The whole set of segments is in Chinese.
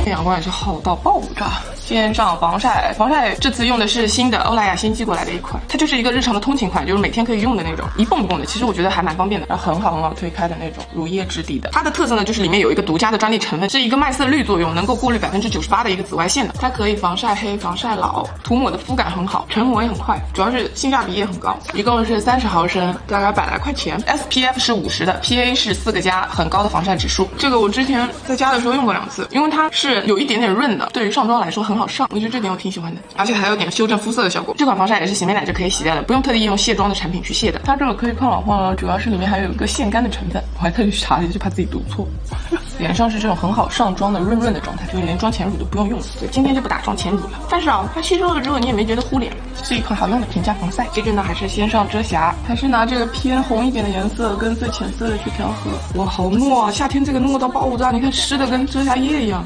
天阳光也是好到爆炸。先上防晒，防晒这次用的是新的欧莱雅新寄过来的一款，它就是一个日常的通勤款，就是每天可以用的那种，一泵一泵的，其实我觉得还蛮方便的，然后很好推开的那种乳液质地的。它的特色呢，就是里面有一个独家的专利成分，是一个麦色绿作用，能够过滤98%的一个紫外线的，它可以防晒黑、防晒老，涂抹的肤感很好，成膜也很快，主要是性价比也很高，一共是30毫升，大概100来块钱。SPF 是50的 ，PA 是4个加，很高的防晒指数。这个我之前在家的时候用过2次，因为它是有一点点润的，对于上妆来说很好上，我觉得这点我挺喜欢的，而且还有点修正肤色的效果。这款防晒也是洗面奶就可以洗掉的，不用特地用卸妆的产品去卸的。它这个可以抗老化，主要是里面还有一个腺苷的成分，我还特地去查了一下，就怕自己读错。脸上是这种很好上妆的润润的状态，就是连妆前乳都不用用了。对，今天就不打妆前乳了。但是它吸收了之后你也没觉得糊脸，是一款好用的平价防晒。接着呢，还是先上遮瑕，还是拿这个偏红一点的颜色跟最浅色的去调和。哇，好糯啊！夏天这个糯到爆炸，你看湿的跟遮瑕液一样。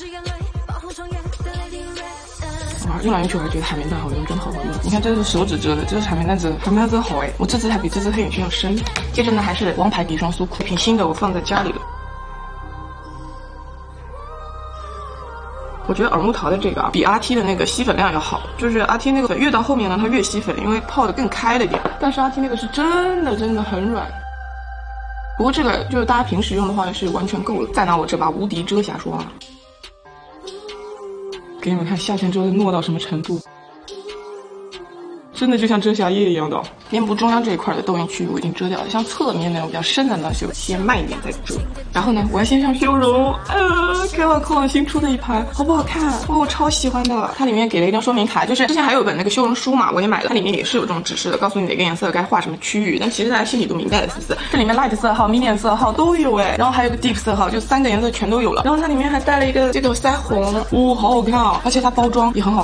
用来用去我还觉得海绵蛋好用，真的好用。你看这是手指遮的，这是海绵蛋遮，海绵蛋遮好哎，我这支还比这支黑眼圈要深。接着呢，还是王牌底霜酥，挺新的，我放在家里了。我觉得耳木桃的这个比 RT 的那个吸粉量要好，就是 RT 那个粉越到后面呢，它越吸粉，因为泡的更开了点。但是 RT 那个是真的很软。不过这个就是大家平时用的话也是完全够了。再拿我这把无敌遮瑕霜，给你们看夏天之后糯到什么程度。真的就像遮瑕液一样的。面部中央这一块的痘印区域我已经遮掉了，像侧面那种比较深的呢，就先慢一点再遮。然后呢，我要先上修容，看到科网新出的一盘，好不好看？哇，我超喜欢的。它里面给了一张说明卡，就是之前还有本那个修容书嘛，我也买了，它里面也是有这种指示的，告诉你哪个颜色该画什么区域。但其实大家心里都明白了，是不是？这里面 light 色号、medium 色号都有哎，然后还有个 deep 色号，就3个颜色全都有了。然后它里面还带了一个这种腮红，好好看啊！而且它包装也很好看。